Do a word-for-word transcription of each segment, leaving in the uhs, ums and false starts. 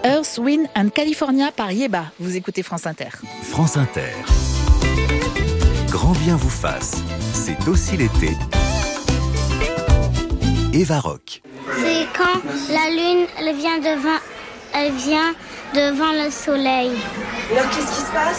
Earth, Wind and California par Yeba. Vous écoutez France Inter. France Inter. Grand bien vous fasse. C'est aussi l'été. Eva Rock. C'est quand la lune elle vient devant, elle vient devant le soleil. Et alors qu'est-ce qui se passe ?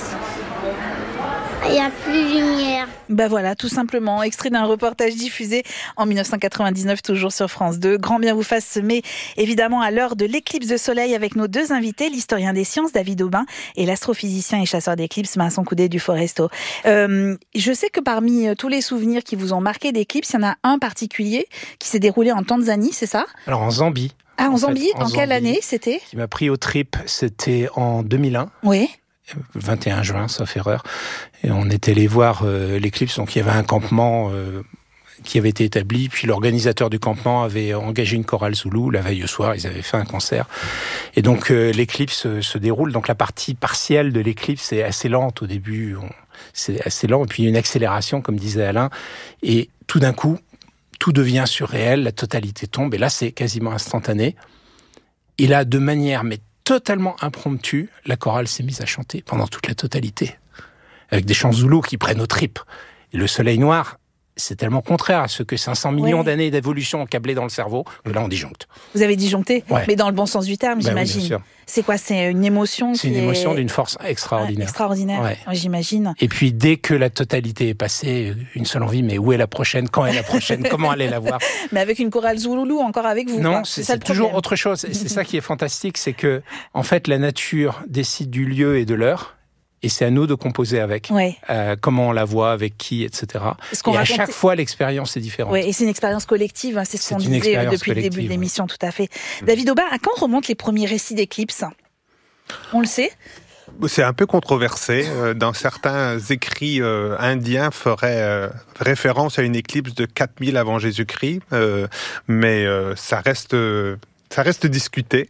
Il n'y a plus de lumière. Bah voilà, tout simplement, extrait d'un reportage diffusé en dix-neuf cent quatre-vingt-dix-neuf, toujours sur France deux. Grand bien vous fasse se met évidemment à l'heure de l'éclipse de soleil avec nos deux invités, l'historien des sciences David Aubin et l'astrophysicien et chasseur d'éclipses Vincent Coudet du Foresto. Euh, je sais que parmi tous les souvenirs qui vous ont marqué d'éclipses, il y en a un particulier qui s'est déroulé en Tanzanie, c'est ça ? Alors en Zambie. Ah, en, en Zambie, fait, en en quelle Zambie, année c'était ? Qui m'a pris au trip, c'était en deux mille un. Oui. vingt et un juin, sauf erreur. Et on est allé voir euh, l'éclipse. Donc il y avait un campement euh, qui avait été établi. Puis l'organisateur du campement avait engagé une chorale zoulou. La veille au soir, ils avaient fait un concert. Et donc euh, l'éclipse euh, se déroule. Donc la partie partielle de l'éclipse est assez lente au début. On... C'est assez lent. Et puis il y a une accélération, comme disait Alain. Et tout d'un coup, tout devient surréel. La totalité tombe. Et là, c'est quasiment instantané. Et là, de manière mais totalement impromptue, la chorale s'est mise à chanter pendant toute la totalité, avec des chants zoulous qui prennent aux tripes. Et le soleil noir, c'est tellement contraire à ce que cinq cents millions ouais. d'années d'évolution ont câblé dans le cerveau, que là on disjoncte. Vous avez disjoncté, ouais. mais dans le bon sens du terme, ben j'imagine. Oui, bien sûr. C'est quoi ? C'est une émotion C'est qui une émotion est... d'une force extraordinaire. Ah, extraordinaire, ouais. j'imagine. Et puis dès que la totalité est passée, une seule envie, mais où est la prochaine ? Quand est la prochaine ? Comment aller la voir ? Mais avec une chorale zouloulou, encore avec vous. Non, quoi. c'est, c'est, ça c'est toujours autre chose. Et c'est ça qui est fantastique, c'est que en fait la nature décide du lieu et de l'heure. Et c'est à nous de composer avec. Ouais. Euh, comment on la voit, avec qui, et cetera. Et à raconte... chaque fois, l'expérience est différente. Oui, et c'est une expérience collective. Hein, c'est ce c'est qu'on disait depuis le début de l'émission, ouais. Tout à fait. Mmh. David Aubin, à quand remontent les premiers récits d'éclipses ? On le sait ? C'est un peu controversé. Dans certains écrits euh, indiens feraient euh, référence à une éclipse de quatre mille avant Jésus-Christ. Euh, mais euh, ça reste... Euh, Ça reste discuté.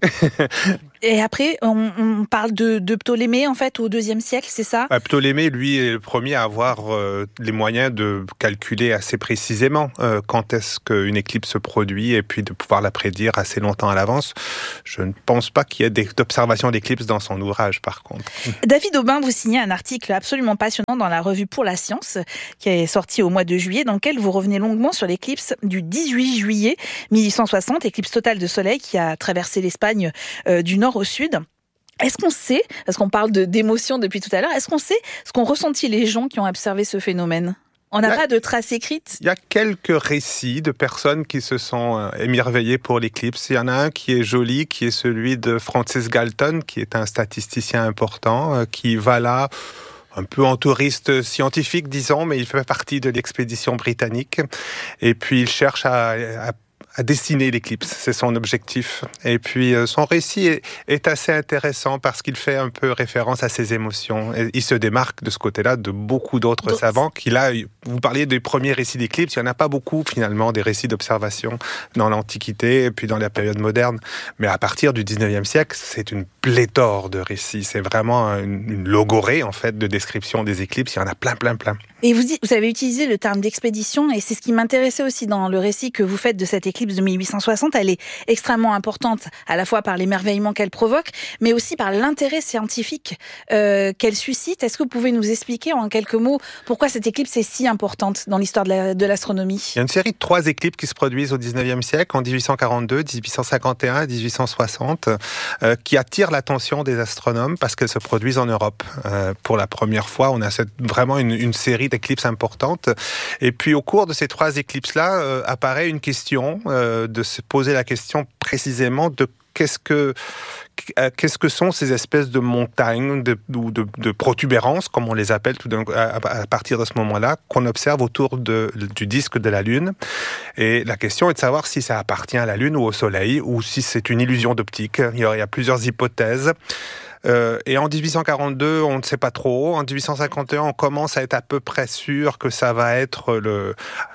Et après, on, on parle de, de Ptolémée, en fait, au deuxième siècle, c'est ça ? bah, Ptolémée, lui, est le premier à avoir euh, les moyens de calculer assez précisément euh, quand est-ce qu'une éclipse se produit et puis de pouvoir la prédire assez longtemps à l'avance. Je ne pense pas qu'il y ait des, d'observation d'éclipse dans son ouvrage, par contre. David Aubin, vous signez un article absolument passionnant dans la revue Pour la Science, qui est sorti au mois de juillet, dans lequel vous revenez longuement sur l'éclipse du dix-huit juillet mille huit cent soixante, éclipse totale de soleil qui a traversé l'Espagne euh, du nord au sud. Est-ce qu'on sait, parce qu'on parle de, d'émotion depuis tout à l'heure, est-ce qu'on sait ce qu'ont ressenti les gens qui ont observé ce phénomène ? On n'a pas de traces écrites ? Il y a quelques récits de personnes qui se sont émerveillées pour l'éclipse. Il y en a un qui est joli, qui est celui de Francis Galton, qui est un statisticien important, qui va là un peu en touriste scientifique, disons, mais il fait partie de l'expédition britannique. Et puis il cherche à, à à dessiner l'éclipse, c'est son objectif. Et puis euh, son récit est, est assez intéressant parce qu'il fait un peu référence à ses émotions. Et il se démarque de ce côté-là de beaucoup d'autres Donc, savants qui là, vous parliez des premiers récits d'éclipse, il n'y en a pas beaucoup finalement des récits d'observation dans l'Antiquité et puis dans la période moderne. Mais à partir du dix-neuvième siècle, c'est une pléthore de récits. C'est vraiment une, une logorée en fait de description des éclipses. Il y en a plein, plein, plein. Et vous, vous avez utilisé le terme d'expédition et c'est ce qui m'intéressait aussi dans le récit que vous faites de cette éclipse de mille huit cent soixante. Elle est extrêmement importante à la fois par l'émerveillement qu'elle provoque, mais aussi par l'intérêt scientifique euh, qu'elle suscite. Est-ce que vous pouvez nous expliquer en quelques mots pourquoi cette éclipse est si importante dans l'histoire de, la, de l'astronomie ? Il y a une série de trois éclipses qui se produisent au dix-neuvième siècle, en dix-huit cent quarante-deux, dix-huit cent cinquante et un et dix-huit cent soixante, euh, qui attirent l'attention des astronomes parce qu'elles se produisent en Europe. Euh, pour la première fois, on a cette, vraiment une, une série d'éclipses importantes. Et puis au cours de ces trois éclipses-là, euh, apparaît une question, euh, de se poser la question précisément de qu'est-ce que qu'est-ce que sont ces espèces de montagnes de, ou de, de protubérances, comme on les appelle tout d'un, à, à partir de ce moment-là, qu'on observe autour de, du disque de la Lune. Et la question est de savoir si ça appartient à la Lune ou au Soleil, ou si c'est une illusion d'optique. Il y a, il y a plusieurs hypothèses. Euh, et en dix-huit cent quarante-deux, on ne sait pas trop. En dix-huit cent cinquante et un, on commence à être à peu près sûr que ça va être le...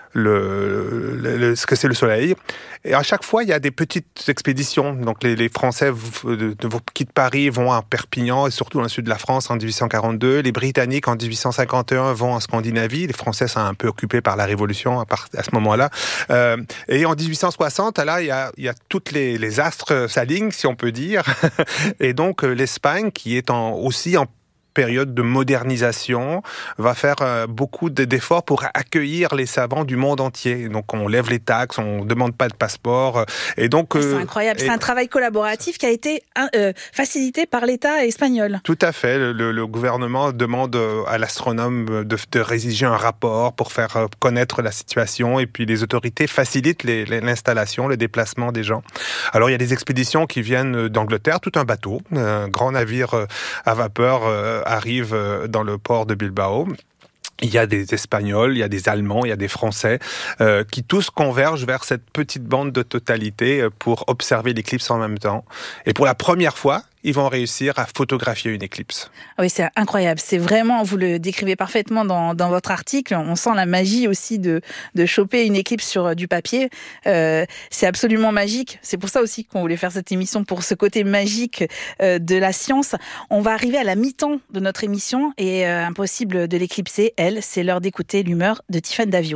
le, le, le, ce que c'est le soleil. Et à chaque fois, il y a des petites expéditions. Donc les, les Français v- de, de, quittent Paris, vont à Perpignan, et surtout dans le sud de la France en dix-huit cent quarante-deux. Les Britanniques en dix-huit cent cinquante et un vont en Scandinavie. Les Français sont un peu occupés par la Révolution à, part, à ce moment-là. Euh, et en dix-huit cent soixante, là, il y a, il y a toutes les, les astres s'alignent, si on peut dire. Et donc l'Espagne, qui est en, aussi en période de modernisation, va faire euh, beaucoup d'efforts pour accueillir les savants du monde entier. Donc on lève les taxes, on ne demande pas de passeport. Et donc, euh, c'est incroyable, et... c'est un travail collaboratif qui a été euh, facilité par l'État espagnol. Tout à fait. Le, le gouvernement demande à l'astronome de, de rédiger un rapport pour faire connaître la situation, et puis les autorités facilitent les, les, l'installation, le déplacement des gens. Alors il y a des expéditions qui viennent d'Angleterre, tout un bateau, un grand navire à vapeur euh, arrive dans le port de Bilbao. Il y a des Espagnols, il y a des Allemands, il y a des Français euh, qui tous convergent vers cette petite bande de totalité pour observer l'éclipse en même temps. Et pour la première fois, ils vont réussir à photographier une éclipse. Oui, c'est incroyable. C'est vraiment, vous le décrivez parfaitement dans, dans votre article. On sent la magie aussi de, de choper une éclipse sur du papier. Euh, c'est absolument magique. C'est pour ça aussi qu'on voulait faire cette émission, pour ce côté magique euh, de la science. On va arriver à la mi-temps de notre émission et euh, impossible de l'éclipser. Elle, c'est l'heure d'écouter l'humeur de Tiffaine Davio.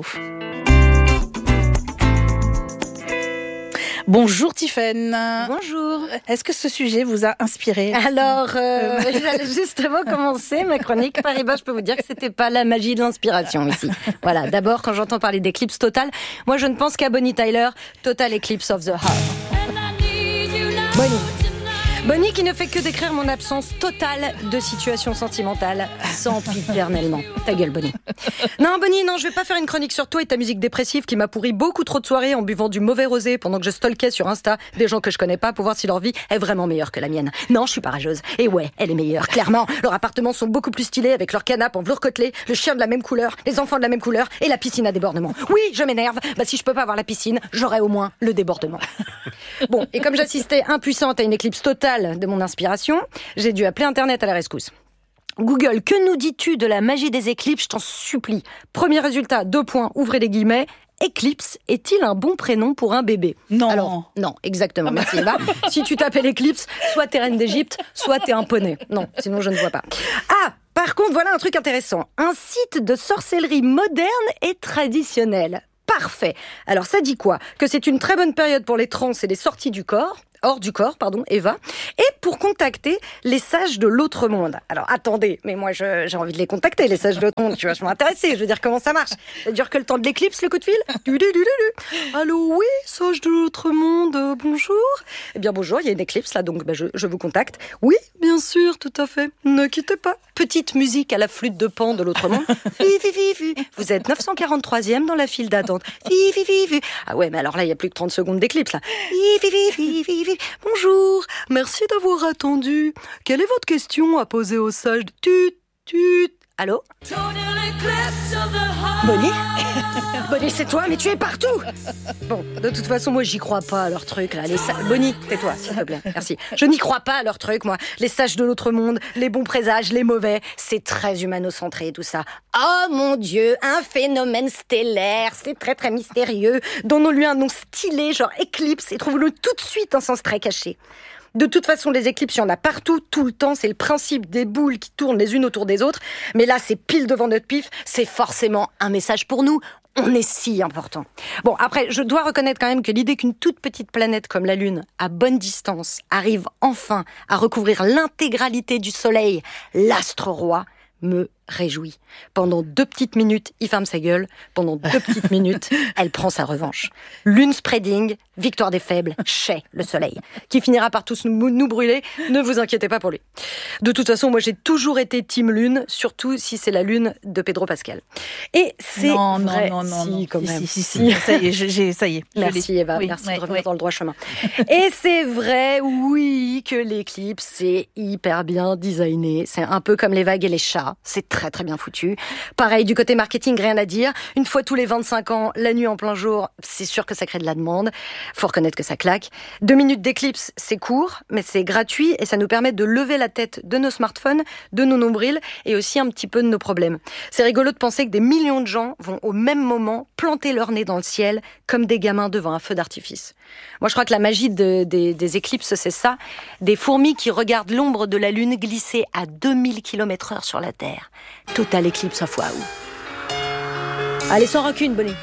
Bonjour Tiffaine. Bonjour. Est-ce que ce sujet vous a inspiré ? Alors, euh, j'allais justement commencer ma chronique. Paris-Bas, je peux vous dire que c'était pas la magie de l'inspiration ici. Voilà, d'abord, quand j'entends parler d'éclipse totale, moi je ne pense qu'à Bonnie Tyler, Total Eclipse of the Heart. Bonnie. Bonnie qui ne fait que décrire mon absence totale de situation sentimentale sempiternellement. Ta gueule, Bonnie. Non, Bonnie, non, je vais pas faire une chronique sur toi et ta musique dépressive qui m'a pourri beaucoup trop de soirées en buvant du mauvais rosé pendant que je stalkais sur Insta des gens que je connais pas pour voir si leur vie est vraiment meilleure que la mienne. Non, je suis pas rageuse. Et ouais, elle est meilleure, clairement. Leurs appartements sont beaucoup plus stylés avec leur canapé en velours côtelé, le chien de la même couleur, les enfants de la même couleur et la piscine à débordement. Oui, je m'énerve. Bah, si je peux pas avoir la piscine, j'aurai au moins le débordement. Bon, et comme j'assistais impuissante à une éclipse totale de mon inspiration, j'ai dû appeler Internet à la rescousse. Google, que nous dis-tu de la magie des éclipses ? Je t'en supplie. Premier résultat, deux points, ouvrez les guillemets. Éclipse est-il un bon prénom pour un bébé ? Non. Alors, non, exactement. Merci Eva. Si tu t'appelles Éclipse, soit t'es reine d'Égypte, soit t'es un poney. Non, sinon je ne vois pas. Ah, par contre, voilà un truc intéressant. Un site de sorcellerie moderne et traditionnelle. Parfait. Alors ça dit quoi ? Que c'est une très bonne période pour les trans et les sorties du corps. hors du corps, pardon, Eva, et pour contacter les sages de l'autre monde. Alors attendez, mais moi je, j'ai envie de les contacter, les sages de l'autre monde, je suis vachement intéressée, je veux dire comment ça marche. Ça dure que le temps de l'éclipse, le coup de fil ? du, du, du, du, du. Allô, oui, sages de l'autre monde, euh, bonjour. Eh bien bonjour, il y a une éclipse là, donc bah, je, je vous contacte. Oui, bien sûr, tout à fait, ne quittez pas. Petite musique à la flûte de Pan de l'autre monde. Fi, fi, fi, fi. Vous êtes neuf cent quarante-troisième dans la file d'attente. Fi, fi, fi, fi. Ah ouais, mais alors là, il n'y a plus que trente secondes d'éclipse là. Fi, fi, fi, fi, fi, fi. Bonjour, merci d'avoir attendu. Quelle est votre question à poser au sage ? Tut, tut. Allô ? Bonnie ? Bonnie, c'est toi, mais tu es partout. Bon, de toute façon, moi, j'y crois pas à leur truc, là. Les sa... Bonnie, tais-toi, s'il te plaît. Merci. Je n'y crois pas à leur truc, moi. Les sages de l'autre monde, les bons présages, les mauvais. C'est très humano-centré, tout ça. Oh, mon Dieu, un phénomène stellaire. C'est très, très mystérieux. Donnons-lui un nom stylé, genre éclipse, et trouvons-le tout de suite un sens très caché. De toute façon, les éclipses, il y en a partout, tout le temps. C'est le principe des boules qui tournent les unes autour des autres. Mais là, c'est pile devant notre pif. C'est forcément un message pour nous. On est si important. Bon, après, je dois reconnaître quand même que l'idée qu'une toute petite planète comme la Lune, à bonne distance, arrive enfin à recouvrir l'intégralité du Soleil, l'astre roi, me réjouit. Pendant deux petites minutes, il ferme sa gueule. Pendant deux petites minutes, elle prend sa revanche. Lune spreading, victoire des faibles, chais le soleil, qui finira par tous nous, nous brûler. Ne vous inquiétez pas pour lui. De toute façon, moi j'ai toujours été team Lune, surtout si c'est la Lune de Pedro Pascal. Et c'est non, vrai. Non, non, si, non, quand si, même. Si, si, si. Ça y est, je, j'ai, ça y est. Merci Eva, oui, merci ouais, de revenir ouais. dans le droit chemin. Et c'est vrai, oui, que l'éclipse, c'est hyper bien designé. C'est un peu comme les vagues et les chats. C'est très très bien foutu. Pareil, du côté marketing, rien à dire. Une fois tous les vingt-cinq ans, la nuit en plein jour, c'est sûr que ça crée de la demande. Faut reconnaître que ça claque. Deux minutes d'éclipse, c'est court, mais c'est gratuit et ça nous permet de lever la tête de nos smartphones, de nos nombrils et aussi un petit peu de nos problèmes. C'est rigolo de penser que des millions de gens vont au même moment planter leur nez dans le ciel comme des gamins devant un feu d'artifice. Moi, je crois que la magie de, des, des éclipses, c'est ça. Des fourmis qui regardent l'ombre de la Lune glisser à deux mille kilomètres heure sur la Terre. Total eclipse of wow. Allez, sans rancune, Bonnie.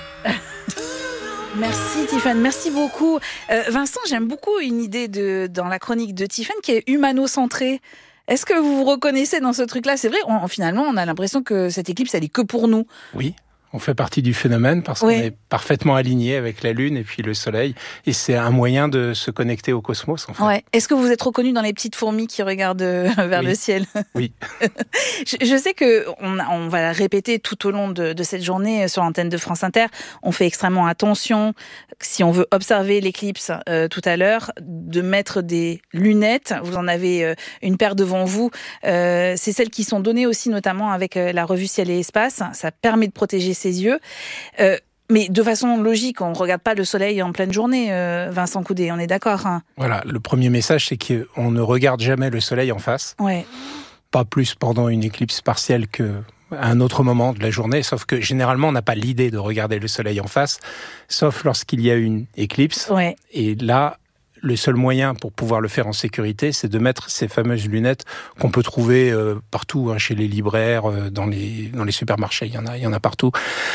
Merci Tiffany, merci beaucoup. Euh, Vincent, j'aime beaucoup une idée de, dans la chronique de Tiffany qui est humano-centrée. Est-ce que vous vous reconnaissez dans ce truc-là ? C'est vrai, on, finalement, on a l'impression que cette éclipse, elle est que pour nous. Oui. On fait partie du phénomène parce oui. qu'on est parfaitement aligné avec la Lune et puis le Soleil. Et c'est un moyen de se connecter au cosmos, en fait. Ouais. Est-ce que vous êtes reconnu dans les petites fourmis qui regardent vers oui. le ciel ? Oui. je, je sais qu'on on va la répéter tout au long de, de cette journée sur l'antenne de France Inter. On fait extrêmement attention, si on veut observer l'éclipse euh, tout à l'heure, de mettre des lunettes. Vous en avez euh, une paire devant vous. Euh, c'est celles qui sont données aussi, notamment avec euh, la revue Ciel et Espace. Ça permet de protéger ses yeux. Euh, mais de façon logique, on ne regarde pas le soleil en pleine journée, euh, Vincent Coudet, on est d'accord, hein ? Voilà, le premier message, c'est qu'on ne regarde jamais le soleil en face. Ouais. Pas plus pendant une éclipse partielle qu'à un autre moment de la journée, sauf que généralement, on n'a pas l'idée de regarder le soleil en face, sauf lorsqu'il y a une éclipse. Ouais. Et là, le seul moyen pour pouvoir le faire en sécurité, c'est de mettre ces fameuses lunettes qu'on peut trouver euh, partout, hein, chez les libraires, euh, dans les dans les supermarchés, il y en a, il y en a partout,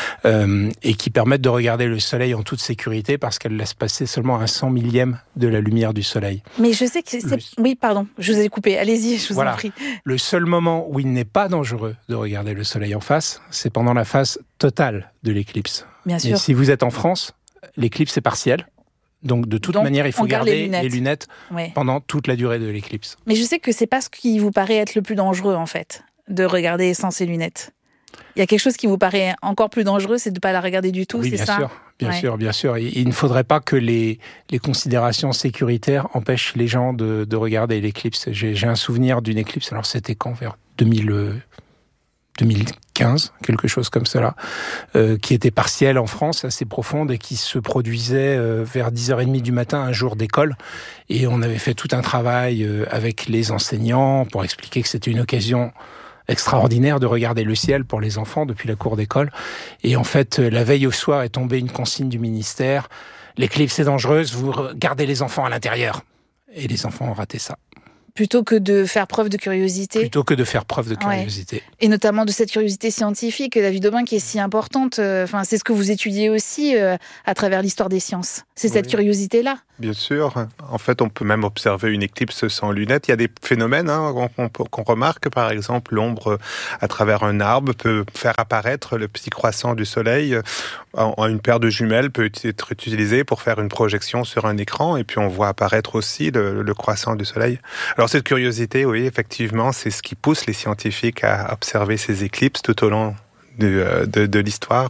euh, et qui permettent de regarder le soleil en toute sécurité parce qu'elles laissent passer seulement un cent millième de la lumière du soleil. Mais je sais que c'est... Le... Oui, pardon, je vous ai coupé. Allez-y, je vous voilà. en prie. Le seul moment où il n'est pas dangereux de regarder le soleil en face, c'est pendant la phase totale de l'éclipse. Bien sûr. Et si vous êtes en France, l'éclipse est partielle. Donc, de toute Donc, manière, il faut garder les lunettes, les lunettes ouais. pendant toute la durée de l'éclipse. Mais je sais que c'est pas ce qui vous paraît être le plus dangereux, en fait, de regarder sans ces lunettes. Il y a quelque chose qui vous paraît encore plus dangereux, c'est de ne pas la regarder du tout, oui, c'est bien ça ? sûr, bien ouais. sûr, bien sûr. Il, il ne faudrait pas que les, les considérations sécuritaires empêchent les gens de, de regarder l'éclipse. J'ai, j'ai un souvenir d'une éclipse, alors c'était quand ? Vers deux mille, deux mille quinze, quelque chose comme cela, euh, qui était partielle en France, assez profonde, et qui se produisait euh, vers dix heures trente du matin, un jour d'école. Et on avait fait tout un travail euh, avec les enseignants pour expliquer que c'était une occasion extraordinaire de regarder le ciel pour les enfants depuis la cour d'école. Et en fait, la veille au soir est tombée une consigne du ministère. L'éclipse est dangereuse, vous gardez les enfants à l'intérieur. Et les enfants ont raté ça. Plutôt que de faire preuve de curiosité. Plutôt que de faire preuve de curiosité. Ouais. Et notamment de cette curiosité scientifique, David Aubin, qui est si importante. Enfin, c'est ce que vous étudiez aussi euh, à travers l'histoire des sciences. C'est oui. cette curiosité-là. Bien sûr. En fait, on peut même observer une éclipse sans lunettes. Il y a des phénomènes hein, qu'on, qu'on remarque. Par exemple, l'ombre à travers un arbre peut faire apparaître le petit croissant du soleil. Une paire de jumelles peut être utilisée pour faire une projection sur un écran. Et puis, on voit apparaître aussi le, le croissant du soleil. Alors, cette curiosité, oui, effectivement, c'est ce qui pousse les scientifiques à observer ces éclipses tout au long de, de, de l'histoire.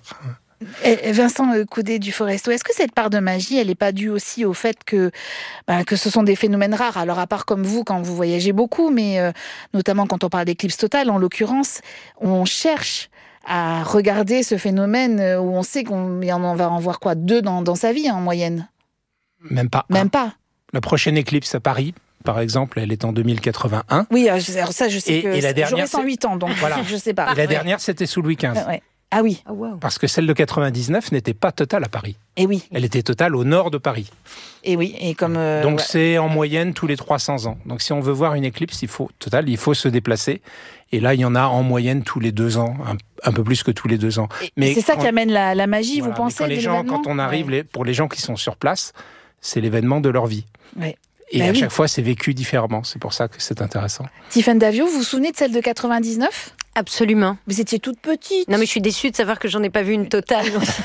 Et Vincent Coudet du Foresto, est-ce que cette part de magie, elle n'est pas due aussi au fait que, bah, que ce sont des phénomènes rares ? Alors, à part comme vous, quand vous voyagez beaucoup, mais euh, notamment quand on parle d'éclipse totale, en l'occurrence, on cherche à regarder ce phénomène où on sait qu'on on va en voir quoi, deux dans, dans sa vie, en moyenne ? Même pas. Même pas. La prochaine éclipse à Paris, par exemple, elle est en deux mille quatre-vingt-un. Oui, alors ça, je sais et, que et la dernière, j'aurais cent huit ans, donc voilà. Je sais pas. Et la ouais. dernière, c'était sous Louis quinze. Ouais. Ah oui. Oh, wow. Parce que celle de quatre-vingt-dix-neuf n'était pas totale à Paris. Et oui. Elle était totale au nord de Paris. Et oui, et comme... Euh, Donc ouais. c'est en moyenne tous les trois cents ans. Donc si on veut voir une éclipse il faut, totale, il faut se déplacer. Et là, il y en a en moyenne tous les deux ans, un, un peu plus que tous les deux ans. Et mais c'est ça quand, qui amène la, la magie, voilà, vous pensez, quand les de gens, l'événement ? Quand on arrive, ouais. les, pour les gens qui sont sur place, c'est l'événement de leur vie. Ouais. Et bah à oui. chaque fois, c'est vécu différemment. C'est pour ça que c'est intéressant. Tiffany Davio, vous vous souvenez de celle de quatre-vingt-dix-neuf ? Absolument. Vous étiez toute petite. Non, mais je suis déçue de savoir que j'en ai pas vu une totale.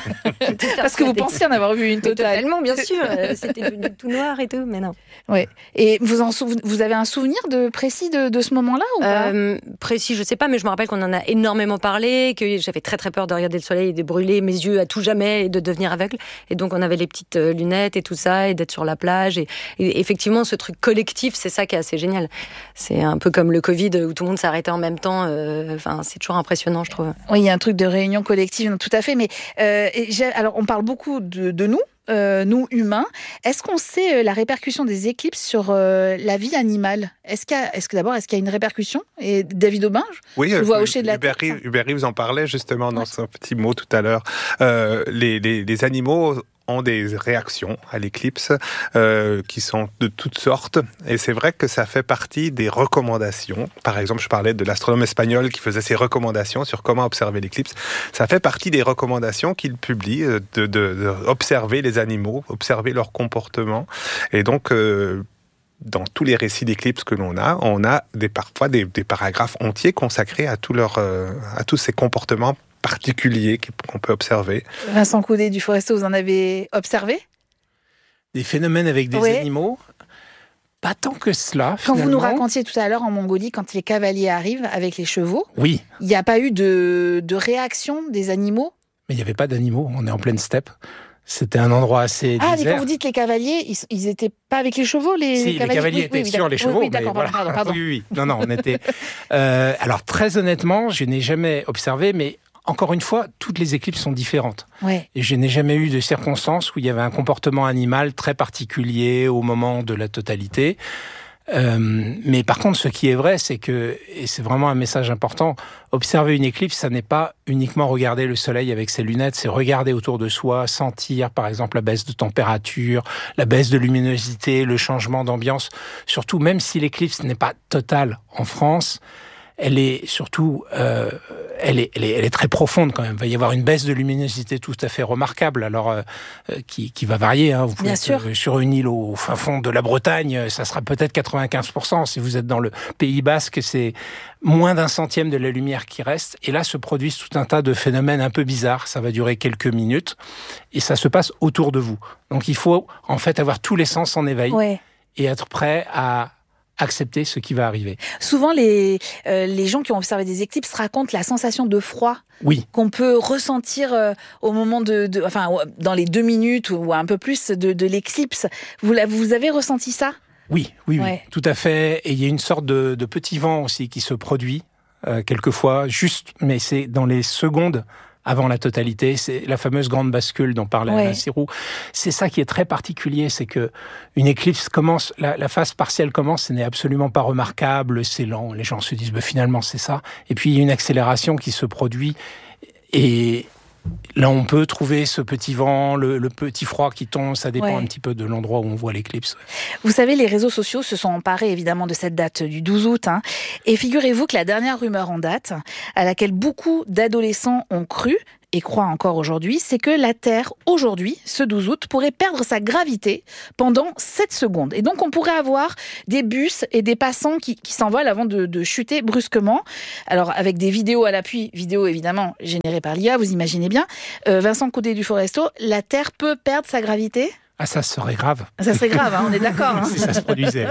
Parce que vous pensiez en avoir vu une totale. Totalement, bien sûr. C'était devenu tout noir et tout, mais non. Ouais. Et vous, en souven... vous avez un souvenir de précis de, de ce moment-là ou pas ? euh, Précis, je sais pas, mais je me rappelle qu'on en a énormément parlé, que j'avais très très peur de regarder le soleil et de brûler mes yeux à tout jamais et de devenir aveugle. Et donc on avait les petites lunettes et tout ça, et d'être sur la plage. Et, et effectivement, ce truc collectif, c'est ça qui est assez génial. C'est un peu comme le Covid où tout le monde s'arrêtait en même temps. Euh, Enfin, c'est toujours impressionnant, je trouve. Oui, il y a un truc de réunion collective, tout à fait. Mais euh, j'ai, alors, on parle beaucoup de, de nous. Euh, nous humains, est-ce qu'on sait euh, la répercussion des éclipses sur euh, la vie animale ? Est-ce, qu'il y a, est-ce que d'abord, est-ce qu'il y a une répercussion ? Et David Aubin, oui, je euh, vois hocher de la Hubert tête. Hubert Reeves en parlait justement dans ouais. son petit mot tout à l'heure. Euh, les, les, les animaux ont des réactions à l'éclipse euh, qui sont de toutes sortes, et c'est vrai que ça fait partie des recommandations. Par exemple, je parlais de l'astronome espagnol qui faisait ses recommandations sur comment observer l'éclipse. Ça fait partie des recommandations qu'il publie, de, de, de observer les animaux, observer leur comportement, et donc euh, dans tous les récits d'éclipse que l'on a, on a des, parfois des, des paragraphes entiers consacrés à, tout leur, euh, à tous ces comportements particuliers qu'on peut observer. Vincent Coudet du Foresto, vous en avez observé ? Des phénomènes avec des ouais. animaux ? Pas tant que cela, Quand finalement. vous nous racontiez tout à l'heure en Mongolie, quand les cavaliers arrivent avec les chevaux, oui. il n'y a pas eu de, de réaction des animaux ? Mais il n'y avait pas d'animaux, on est en pleine steppe. C'était un endroit assez ah, désert. mais quand vous dites les cavaliers, ils, ils étaient pas avec les chevaux, les, si, les cavaliers, les cavaliers oui, étaient oui, sur oui, les chevaux. Oui, oui d'accord, mais pardon, voilà. pardon. Oui, oui. Non, non, on était. Euh, alors très honnêtement, je n'ai jamais observé, mais encore une fois, toutes les éclipses sont différentes. Ouais. Et je n'ai jamais eu de circonstances où il y avait un comportement animal très particulier au moment de la totalité. Euh, mais par contre, ce qui est vrai, c'est que, et c'est vraiment un message important, observer une éclipse, ça n'est pas uniquement regarder le soleil avec ses lunettes, c'est regarder autour de soi, sentir par exemple la baisse de température, la baisse de luminosité, le changement d'ambiance. Surtout, même si l'éclipse n'est pas totale en France, elle est surtout, euh, elle est, elle est, elle est très profonde quand même. Il va y avoir une baisse de luminosité tout à fait remarquable, alors euh, qui, qui va varier. Hein. Vous pouvez Bien être sûr. sur une île au fin fond de la Bretagne, ça sera peut-être quatre-vingt-quinze pour cent. Si vous êtes dans le Pays Basque, c'est moins d'un centième de la lumière qui reste. Et là se produisent tout un tas de phénomènes un peu bizarres. Ça va durer quelques minutes et ça se passe autour de vous. Donc il faut en fait avoir tous les sens en éveil ouais. et être prêt à accepter ce qui va arriver. Souvent, les, euh, les gens qui ont observé des éclipses racontent la sensation de froid oui. qu'on peut ressentir euh, au moment de, de, enfin, dans les deux minutes ou un peu plus de, de l'éclipse. Vous, vous avez ressenti ça ? Oui, oui, ouais. oui, tout à fait. Et il y a une sorte de, de petit vent aussi qui se produit euh, quelquefois, juste, mais c'est dans les secondes avant la totalité, c'est la fameuse grande bascule dont parlait ouais. Alain Sirou. C'est ça qui est très particulier, c'est que une éclipse commence, la, la phase partielle commence, ce n'est absolument pas remarquable, c'est lent, les gens se disent bah, finalement c'est ça, et puis il y a une accélération qui se produit, et là on peut trouver ce petit vent, le, le petit froid qui tombe, ça dépend ouais. un petit peu de l'endroit où on voit l'éclipse. Vous savez, les réseaux sociaux se sont emparés évidemment de cette date du douze août, hein, et figurez-vous que la dernière rumeur en date, à laquelle beaucoup d'adolescents ont cru, et croient encore aujourd'hui, c'est que la Terre, aujourd'hui, ce douze août, pourrait perdre sa gravité pendant sept secondes. Et donc, on pourrait avoir des bus et des passants qui, qui s'envolent avant de, de chuter brusquement. Alors, avec des vidéos à l'appui, vidéos évidemment générées par l'I A, vous imaginez bien. Euh, Vincent Coudet du Foresto, la Terre peut perdre sa gravité ? Ah, ça serait grave. Ça serait grave, hein, on est d'accord. Hein. Si ça se produisait.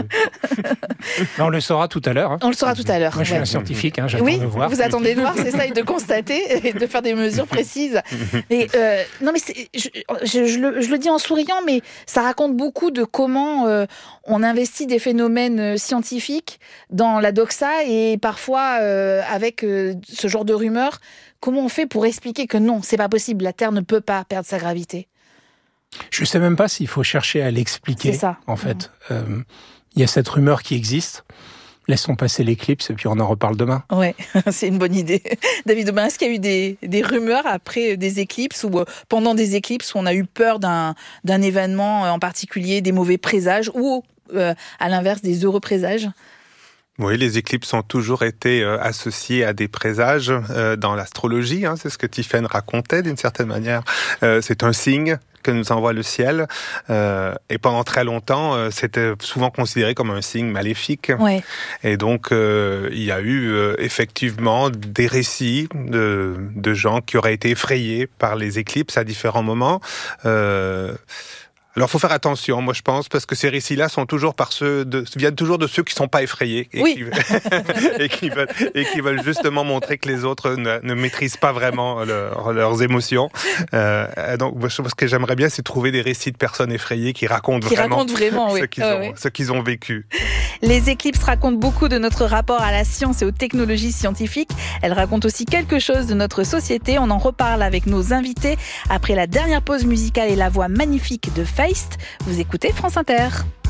On le saura tout à l'heure. Hein. On le saura tout à l'heure. Moi, je suis ouais. un scientifique, hein, j'attends oui, de voir. Vous attendez de voir, c'est ça, et de constater, et de faire des mesures précises. Mais euh, non, mais c'est, je, je, je, le, je le dis en souriant, mais ça raconte beaucoup de comment euh, on investit des phénomènes scientifiques dans la doxa, et parfois euh, avec euh, ce genre de rumeurs, comment on fait pour expliquer que non, c'est pas possible, la Terre ne peut pas perdre sa gravité. Je ne sais même pas s'il faut chercher à l'expliquer. C'est ça. En fait, il mmh. euh, y a cette rumeur qui existe. Laissons passer l'éclipse et puis on en reparle demain. Ouais, c'est une bonne idée. David Aubin, est-ce qu'il y a eu des, des rumeurs après des éclipses ou pendant des éclipses où on a eu peur d'un, d'un événement en particulier, des mauvais présages ou euh, à l'inverse des heureux présages ? Oui, les éclipses ont toujours été euh, associées à des présages euh, dans l'astrologie. Hein, c'est ce que Tiphaine racontait d'une certaine manière. Euh, c'est un signe que nous envoie le ciel. Euh, et pendant très longtemps, euh, c'était souvent considéré comme un signe maléfique. Ouais. Et donc, euh, il y a eu euh, effectivement des récits de, de gens qui auraient été effrayés par les éclipses à différents moments. Euh, Alors, faut faire attention, moi je pense, parce que ces récits-là sont toujours par ceux de, viennent toujours de ceux qui sont pas effrayés et, oui. qui, et, qui, veulent, et qui veulent justement montrer que les autres ne, ne maîtrisent pas vraiment leur, leurs émotions. Euh, donc, moi, ce que j'aimerais bien, c'est trouver des récits de personnes effrayées qui racontent qui vraiment, racontent vraiment oui. ce, qu'ils ah, ont, oui. ce qu'ils ont vécu. Les éclipses racontent beaucoup de notre rapport à la science et aux technologies scientifiques. Elles racontent aussi quelque chose de notre société. On en reparle avec nos invités après la dernière pause musicale et la voix magnifique de Feist. Vous écoutez France Inter.